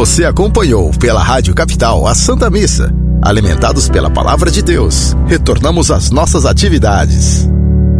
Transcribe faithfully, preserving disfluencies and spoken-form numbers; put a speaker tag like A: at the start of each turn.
A: Você acompanhou pela Rádio Capital a Santa Missa. Alimentados pela Palavra de Deus, retornamos às nossas atividades.